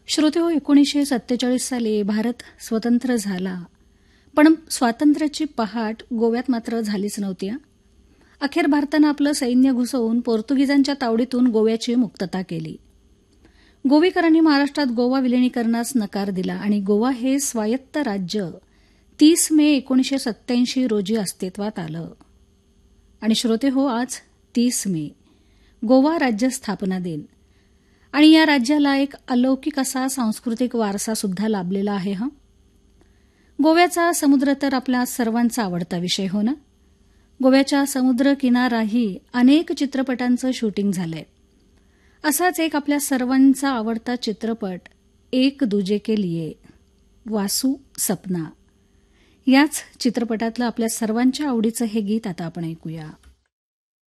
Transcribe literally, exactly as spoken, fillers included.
श्रोतेहो, एकोणीसशे सत्तेचाळीस साली भारत स्वतंत्र झाला, पण स्वातंत्र्याची पहाट गोव्यात मात्र झालीच नव्हती. अखेर भारतानं आपलं सैन्य घुसवून पोर्तुगीजांच्या तावडीतून गोव्याची मुक्तता केली. गोवीकरांनी महाराष्ट्रात गोवा विलिनीकरणास नकार दिला आणि गोवा हे स्वायत्त राज्य तीस मे एकोणीसशे सत्याऐंशी रोजी अस्तित्वात आलं. आणि श्रोतेहो, आज तीस मे गोवा राज्य स्थापना दिन, आणि या राज्याला एक अलौकिक असा सांस्कृतिक वारसा सुद्धा लाभलेला आहे. हं गोव्याचा समुद्र तर आपला सर्वांचा आवडता विषय, हो ना. गोव्याच्या समुद्र किनाराही अनेक चित्रपटांचं शूटिंग झालंय. असाच एक आपल्या सर्वांचा आवडता चित्रपट एक दूजे के लिए, वासू सपना, याच चित्रपटातलं आपल्या सर्वांच्या आवडीचं हे गीत आता आपण ऐकूया.